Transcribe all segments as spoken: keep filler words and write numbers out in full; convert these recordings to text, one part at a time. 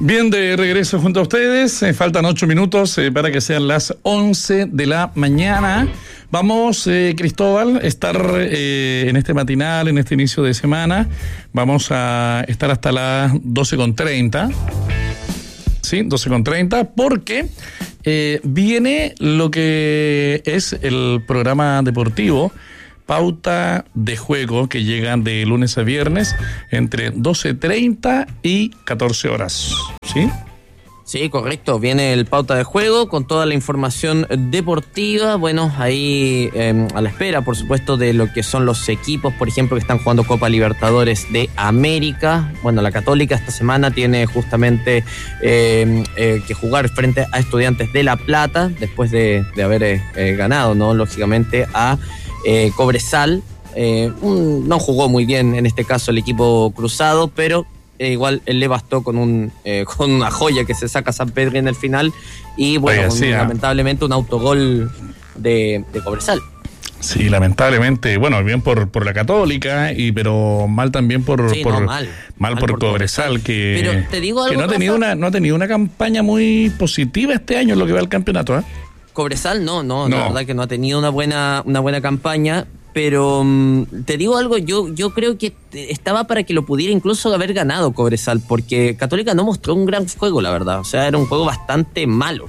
Bien, de regreso junto a ustedes. Eh, faltan ocho minutos eh, para que sean las once de la mañana. Vamos, eh, Cristóbal, estar eh, en este matinal, en este inicio de semana. Vamos a estar hasta las doce con treinta. Sí, doce con treinta, porque eh, viene lo que es el programa deportivo Pauta de Juego, que llegan de lunes a viernes entre doce treinta y catorce horas, ¿sí? Sí, correcto. Viene el Pauta de Juego con toda la información deportiva. Bueno, ahí eh, a la espera, por supuesto, de lo que son los equipos, por ejemplo, que están jugando Copa Libertadores de América. Bueno, la Católica esta semana tiene justamente eh, eh, que jugar frente a Estudiantes de La Plata, después de, de haber eh, ganado, ¿no? Lógicamente, a eh, Cobresal. Eh, un, no jugó muy bien en este caso el equipo cruzado, pero Eh, igual él le bastó con un eh, con una joya que se saca San Pedro en el final y bueno, Oye, con, sí, lamentablemente un autogol de, de Cobresal. Sí, lamentablemente, bueno, bien por por la Católica, y pero mal también por, sí, por no, mal, mal, mal por, por Cobresal, que, pero te digo algo, que no ha tenido Rafa, una no ha tenido una campaña muy positiva este año en lo que va al campeonato, ¿eh? Cobresal no, no, no, la verdad que no ha tenido una buena una buena campaña. Pero um, te digo algo, yo yo creo que estaba para que lo pudiera incluso haber ganado Cobresal, porque Católica no mostró un gran juego, la verdad. O sea, era un juego bastante malo.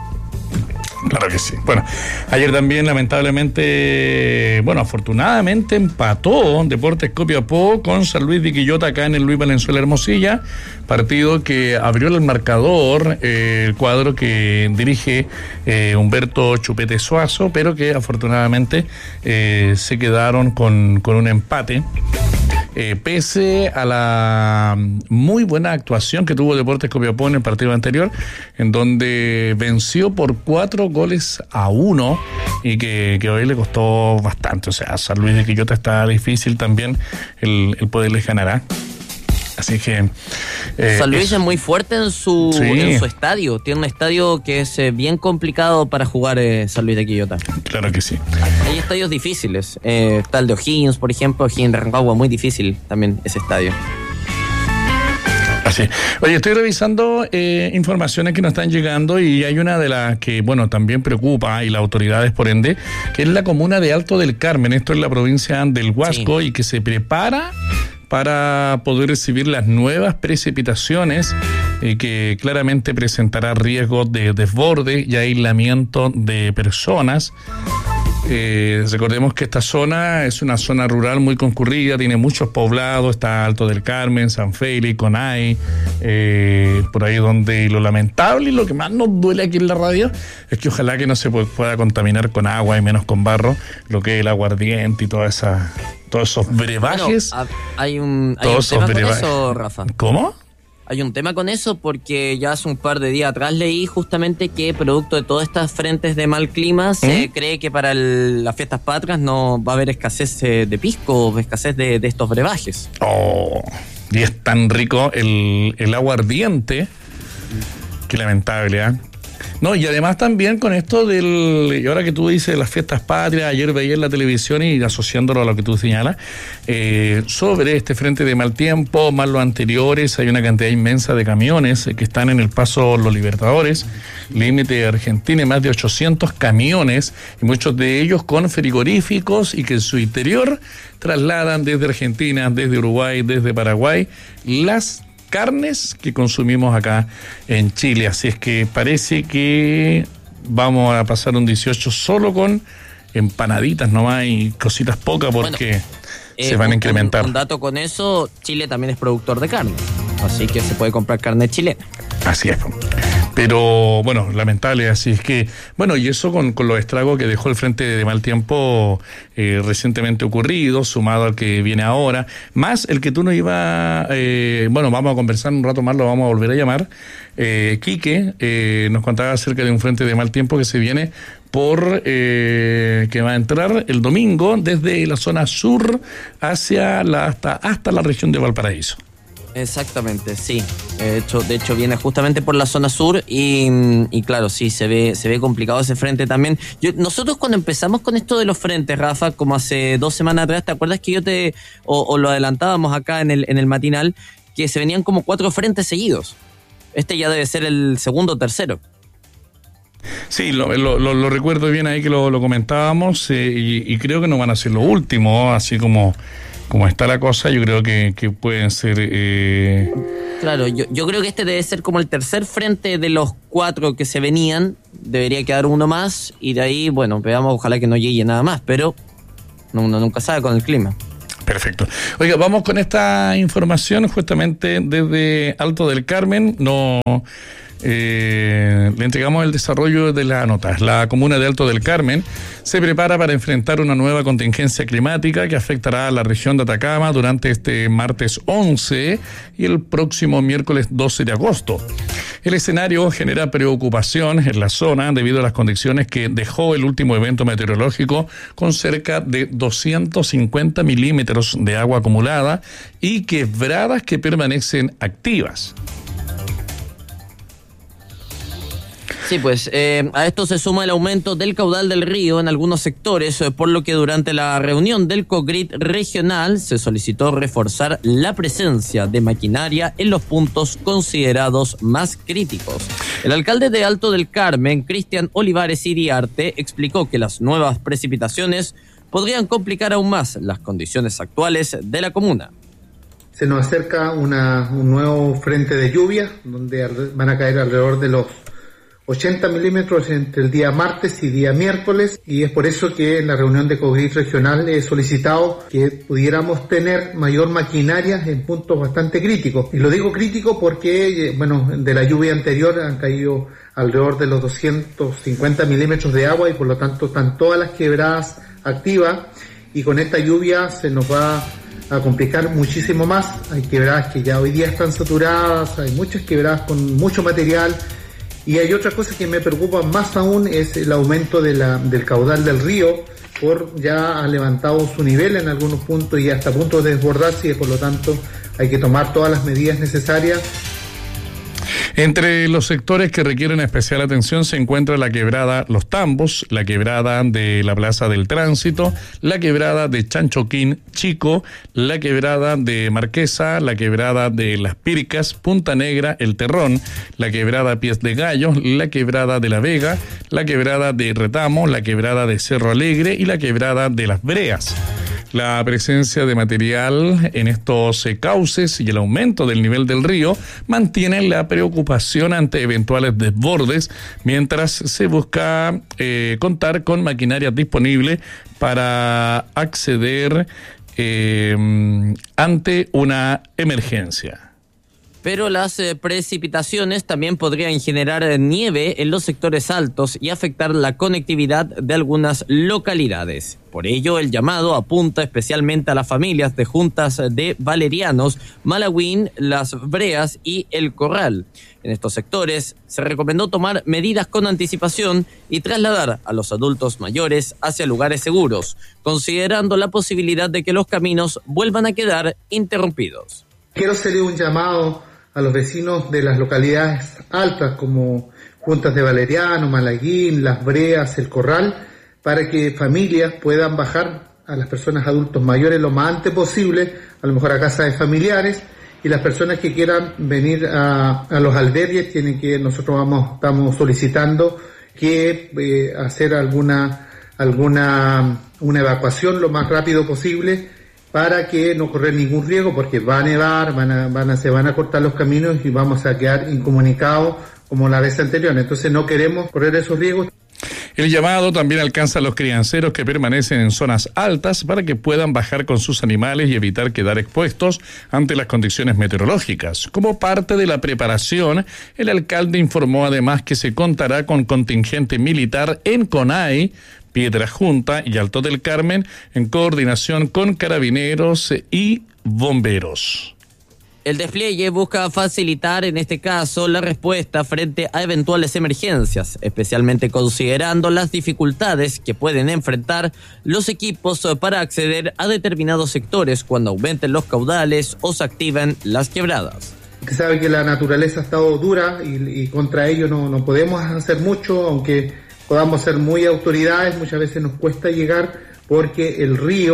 Claro que sí. Bueno, ayer también lamentablemente, bueno, afortunadamente empató Deportes Copiapó con San Luis de Quillota acá en el Luis Valenzuela Hermosilla, partido que abrió el marcador, eh, el cuadro que dirige eh, Humberto Chupete Suazo, pero que afortunadamente eh, se quedaron con, con un empate. Eh, pese a la muy buena actuación que tuvo Deportes Copiapó en el partido anterior, en donde venció por cuatro goles a uno y que, que hoy le costó bastante. O sea, a San Luis de Quillota está difícil también el, el poderles ganar, ¿eh? Así que eh, San Luis es, es muy fuerte en su sí. en su estadio. Tiene un estadio que es eh, bien complicado para jugar eh, San Luis de Quillota. Claro que sí. Hay, hay estadios difíciles. Eh, está el de O'Higgins, por ejemplo. O'Higgins de Rancagua, muy difícil también ese estadio. Así. Oye, estoy revisando eh, informaciones que nos están llegando y hay una de las que, bueno, también preocupa y las autoridades por ende, que es la comuna de Alto del Carmen. Esto es la provincia del Huasco, sí. Y que se prepara para poder recibir las nuevas precipitaciones y que claramente presentará riesgos de desborde y aislamiento de personas. Eh, recordemos que esta zona es una zona rural muy concurrida, tiene muchos poblados, está Alto del Carmen, San Félix, Conay, eh, por ahí donde lo lamentable y lo que más nos duele aquí en la radio es que ojalá que no se pueda contaminar con agua y menos con barro, lo que es el aguardiente y toda esa, todos esos brebajes. Bueno, hay un, hay un tema con eso, Rafa. ¿Cómo? Hay un tema con eso porque ya hace un par de días atrás leí justamente que producto de todas estas frentes de mal clima se ¿Mm? cree que para el, las fiestas patrias no va a haber escasez de pisco, escasez de, de estos brebajes. Oh, y es tan rico el, el aguardiente, qué lamentable, ¿eh? No, y además también con esto del, y ahora que tú dices las fiestas patrias, ayer veía en la televisión y asociándolo a lo que tú señalas, eh, sobre este frente de mal tiempo, más los anteriores, hay una cantidad inmensa de camiones que están en el paso Los Libertadores, límite de Argentina, más de ochocientos camiones, y muchos de ellos con frigoríficos y que en su interior trasladan desde Argentina, desde Uruguay, desde Paraguay, las carnes que consumimos acá en Chile. Así es que parece que vamos a pasar un dieciocho solo con empanaditas nomás y cositas pocas porque bueno, se eh, van a incrementar. Un, un dato con eso, Chile también es productor de carne, así que se puede comprar carne chilena. Así es. Pero bueno, lamentable, así es que, bueno, y eso con, con los estragos que dejó el frente de mal tiempo eh, recientemente ocurrido, sumado al que viene ahora, más el que tú nos ibas, eh, bueno, vamos a conversar un rato más, lo vamos a volver a llamar, eh, Quique, eh, nos contaba acerca de un frente de mal tiempo que se viene por, eh, que va a entrar el domingo desde la zona sur hacia la, hasta, hasta la región de Valparaíso. Exactamente, sí. De hecho, de hecho viene justamente por la zona sur y, y claro, sí, se ve, se ve complicado ese frente también. Yo, nosotros cuando empezamos con esto de los frentes, Rafa, como hace dos semanas atrás, ¿te acuerdas que yo te, o, o lo adelantábamos acá en el, en el matinal, que se venían como cuatro frentes seguidos? este ya debe ser el segundo o tercero. Sí, lo, lo, lo, lo recuerdo bien ahí que lo, lo comentábamos eh, y, y creo que no van a ser los últimos, así como, como está la cosa, yo creo que, que pueden ser... Eh... Claro, yo, yo creo que este debe ser como el tercer frente de los cuatro que se venían, debería quedar uno más y de ahí, bueno, veamos, ojalá que no llegue nada más, pero uno nunca sabe con el clima. Perfecto. Oiga, vamos con esta información justamente desde Alto del Carmen, no... Eh, le entregamos el desarrollo de la nota. La comuna de Alto del Carmen se prepara para enfrentar una nueva contingencia climática que afectará a la región de Atacama durante este martes once y el próximo miércoles doce de agosto. El escenario genera preocupación en la zona debido a las condiciones que dejó el último evento meteorológico con cerca de doscientos cincuenta milímetros de agua acumulada y quebradas que permanecen activas. Sí, pues eh, a esto se suma el aumento del caudal del río en algunos sectores, eh, por lo que durante la reunión del COGRIT regional se solicitó reforzar la presencia de maquinaria en los puntos considerados más críticos. El alcalde de Alto del Carmen, Cristian Olivares Iriarte, explicó que las nuevas precipitaciones podrían complicar aún más las condiciones actuales de la comuna. Se nos acerca una, un nuevo frente de lluvia, donde van a caer alrededor de los ochenta milímetros entre el día martes y día miércoles, y es por eso que en la reunión de COGRIT regional he solicitado que pudiéramos tener mayor maquinaria en puntos bastante críticos. Y lo digo crítico porque, bueno, de la lluvia anterior han caído alrededor de los doscientos cincuenta milímetros de agua y por lo tanto están todas las quebradas activas, y con esta lluvia se nos va a complicar muchísimo más. Hay quebradas que ya hoy día están saturadas, hay muchas quebradas con mucho material. Y hay otra cosa que me preocupa más aún, es el aumento de la, del caudal del río, por ya ha levantado su nivel en algunos puntos y hasta punto de desbordarse, y por lo tanto hay que tomar todas las medidas necesarias. Entre los sectores que requieren especial atención se encuentra la quebrada Los Tambos, la quebrada de la Plaza del Tránsito, la quebrada de Chanchoquín Chico, la quebrada de Marquesa, la quebrada de Las Pircas, Punta Negra, El Terrón, la quebrada Pies de Gallo, la quebrada de La Vega, la quebrada de Retamo, la quebrada de Cerro Alegre y la quebrada de Las Breas. La presencia de material en estos cauces y el aumento del nivel del río mantienen la preocupación ante eventuales desbordes, mientras se busca eh, contar con maquinaria disponible para acceder eh, ante una emergencia. Pero las eh, precipitaciones también podrían generar eh, nieve en los sectores altos y afectar la conectividad de algunas localidades. Por ello, el llamado apunta especialmente a las familias de juntas de Valerianos, Malagüín, Las Breas y El Corral. En estos sectores se recomendó tomar medidas con anticipación y trasladar a los adultos mayores hacia lugares seguros, considerando la posibilidad de que los caminos vuelvan a quedar interrumpidos. Quiero hacerle un llamado a los vecinos de las localidades altas como Juntas de Valeriano, Malaguín, Las Breas, El Corral, para que familias puedan bajar a las personas adultos mayores lo más antes posible, a lo mejor a casa de familiares, y las personas que quieran venir a, a los albergues tienen que, nosotros vamos, estamos solicitando que eh, hacer alguna, alguna una evacuación lo más rápido posible, para que no correr ningún riesgo, porque va a nevar, van a, van a, se van a cortar los caminos y vamos a quedar incomunicados como la vez anterior. Entonces no queremos correr esos riesgos. El llamado también alcanza a los crianceros que permanecen en zonas altas para que puedan bajar con sus animales y evitar quedar expuestos ante las condiciones meteorológicas. Como parte de la preparación, el alcalde informó además que se contará con contingente militar en Conay, Piedra Junta y Alto del Carmen, en coordinación con carabineros y bomberos. El despliegue busca facilitar, en este caso, la respuesta frente a eventuales emergencias, especialmente considerando las dificultades que pueden enfrentar los equipos para acceder a determinados sectores cuando aumenten los caudales o se activen las quebradas. Usted sabe que la naturaleza ha estado dura y, y contra ello no, no podemos hacer mucho, aunque podamos ser muy autoridades, muchas veces nos cuesta llegar porque el río,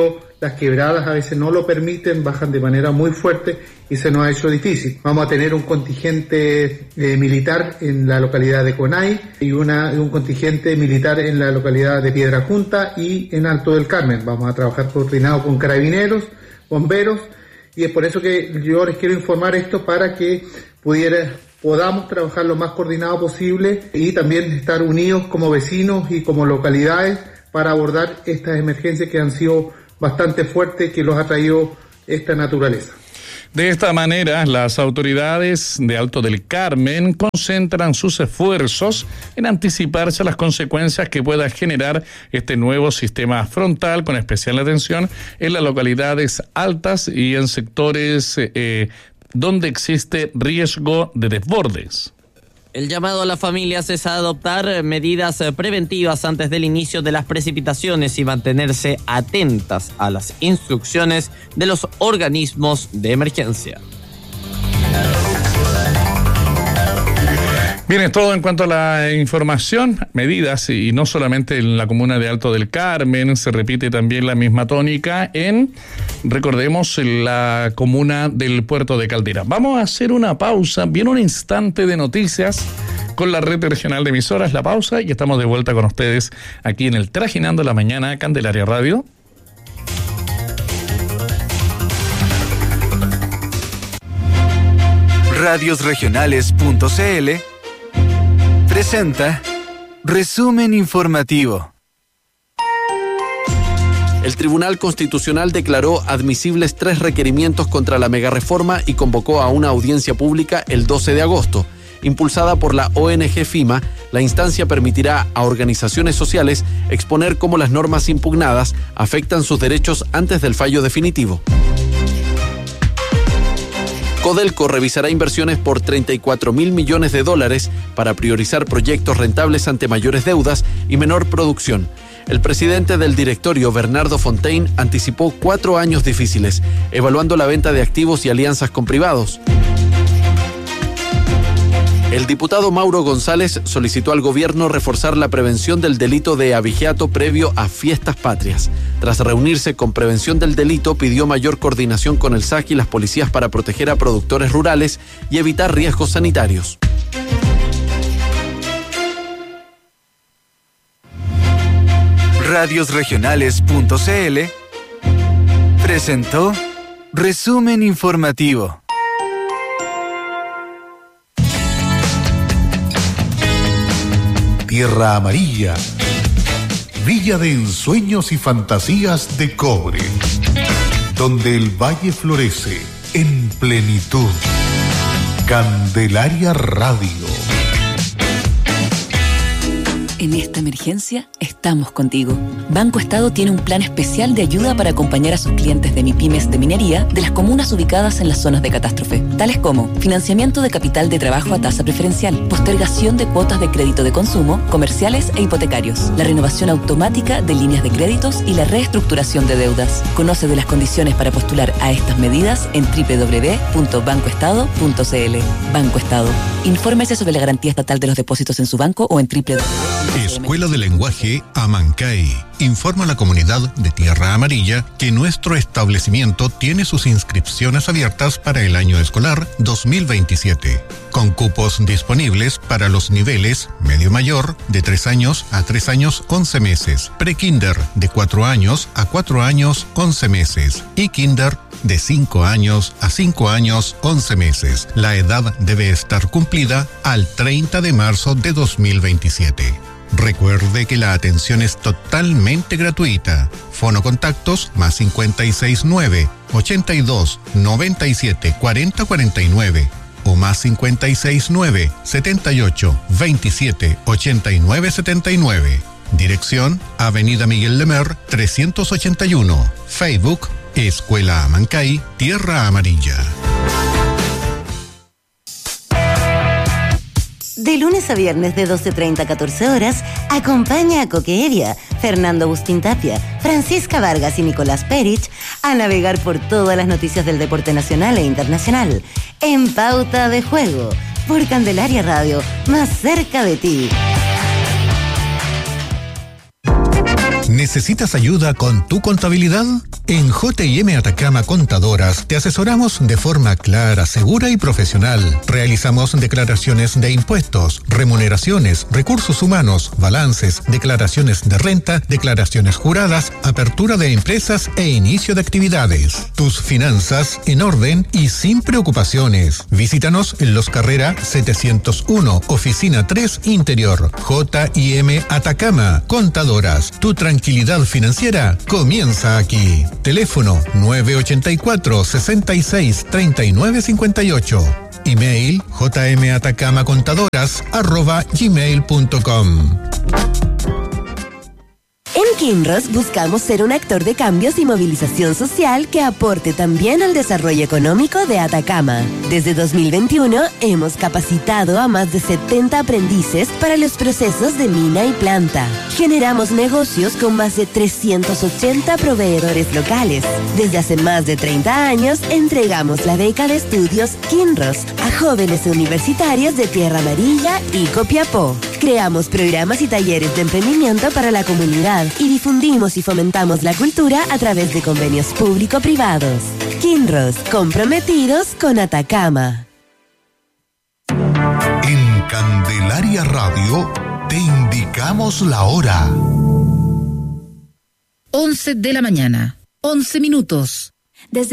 las quebradas a veces no lo permiten, bajan de manera muy fuerte y se nos ha hecho difícil. Vamos a tener un contingente eh, militar en la localidad de Conay y una, un contingente militar en la localidad de Piedra Junta y en Alto del Carmen. Vamos a trabajar coordinado con carabineros, bomberos, y es por eso que yo les quiero informar esto para que pudiera, podamos trabajar lo más coordinado posible y también estar unidos como vecinos y como localidades para abordar estas emergencias que han sido bastante fuertes, que los ha traído esta naturaleza. De esta manera, las autoridades de Alto del Carmen concentran sus esfuerzos en anticiparse a las consecuencias que pueda generar este nuevo sistema frontal, con especial atención en las localidades altas y en sectores eh, donde existe riesgo de desbordes. El llamado a las familias es a adoptar medidas preventivas antes del inicio de las precipitaciones y mantenerse atentas a las instrucciones de los organismos de emergencia. Bien, es todo en cuanto a la información, medidas, y no solamente en la comuna de Alto del Carmen, se repite también la misma tónica en, recordemos, la comuna del Puerto de Caldera. Vamos a hacer una pausa, viene un instante de noticias con la red regional de emisoras, la pausa, y estamos de vuelta con ustedes aquí en el Trajinando la Mañana, Candelaria Radio. radiosregionales punto c l presenta Resumen Informativo. El Tribunal Constitucional declaró admisibles tres requerimientos contra la megareforma y convocó a una audiencia pública el doce de agosto. Impulsada por la O N G FIMA, la instancia permitirá a organizaciones sociales exponer cómo las normas impugnadas afectan sus derechos antes del fallo definitivo. Codelco revisará inversiones por treinta y cuatro mil millones de dólares para priorizar proyectos rentables ante mayores deudas y menor producción. El presidente del directorio, Bernardo Fontaine, anticipó cuatro años difíciles, evaluando la venta de activos y alianzas con privados. El diputado Mauro González solicitó al gobierno reforzar la prevención del delito de abigeato previo a fiestas patrias. Tras reunirse con Prevención del Delito, pidió mayor coordinación con el S A C y las policías para proteger a productores rurales y evitar riesgos sanitarios. radiosregionales punto c l presentó Resumen Informativo. Tierra Amarilla, villa de ensueños y fantasías de cobre, donde el valle florece en plenitud. Candelaria Radio. En esta emergencia estamos contigo. Banco Estado tiene un plan especial de ayuda para acompañar a sus clientes de MIPYMES de minería de las comunas ubicadas en las zonas de catástrofe, tales como financiamiento de capital de trabajo a tasa preferencial, postergación de cuotas de crédito de consumo, comerciales e hipotecarios, la renovación automática de líneas de créditos y la reestructuración de deudas. Conoce de las condiciones para postular a estas medidas en doble u doble u doble u punto banco estado punto c l. Banco Estado. Infórmese sobre la garantía estatal de los depósitos en su banco o en doble u doble u doble u. Escuela de Lenguaje Amancay informa a la comunidad de Tierra Amarilla que nuestro establecimiento tiene sus inscripciones abiertas para el año escolar dos mil veintisiete, con cupos disponibles para los niveles medio mayor de tres años a tres años once meses, pre-kinder de cuatro años a cuatro años once meses y kinder de cinco años a cinco años once meses. La edad debe estar cumplida al treinta de marzo de dos mil veintisiete. Recuerde que la atención es totalmente gratuita. Fono contactos más cinco seis nueve, ochenta y dos, noventa y siete, cuarenta, cuarenta y nueve o más cinco seis nueve, setenta y ocho, veintisiete, ochenta y nueve, setenta y nueve. Dirección Avenida Miguel Lemer trescientos ochenta y uno. Facebook Escuela Amancay Tierra Amarilla. De lunes a viernes de doce treinta a catorce horas, acompaña a Coque Evia, Fernando Agustín Tapia, Francisca Vargas y Nicolás Perich a navegar por todas las noticias del deporte nacional e internacional. En Pauta de Juego, por Candelaria Radio, más cerca de ti. ¿Necesitas ayuda con tu contabilidad? En J y M Atacama Contadoras te asesoramos de forma clara, segura y profesional. Realizamos declaraciones de impuestos, remuneraciones, recursos humanos, balances, declaraciones de renta, declaraciones juradas, apertura de empresas e inicio de actividades. Tus finanzas en orden y sin preocupaciones. Visítanos en Los Carrera setecientos uno, Oficina tres Interior. J y M Atacama Contadoras. Tu tranquilidad financiera comienza aquí. Teléfono nueve ocho cuatro, seis seis, tres nueve cinco ocho. Email jmatacamacontadoras arroba gmail punto com. En Kinross buscamos ser un actor de cambios y movilización social que aporte también al desarrollo económico de Atacama. Desde dos mil veintiuno hemos capacitado a más de setenta aprendices para los procesos de mina y planta. Generamos negocios con más de trescientos ochenta proveedores locales. Desde hace más de treinta años entregamos la beca de estudios Kinross a jóvenes universitarios de Tierra Amarilla y Copiapó. Creamos programas y talleres de emprendimiento para la comunidad y difundimos y fomentamos la cultura a través de convenios público-privados. Kinross, comprometidos con Atacama. En Candelaria Radio te indicamos la hora. once de la mañana, once minutos. Desde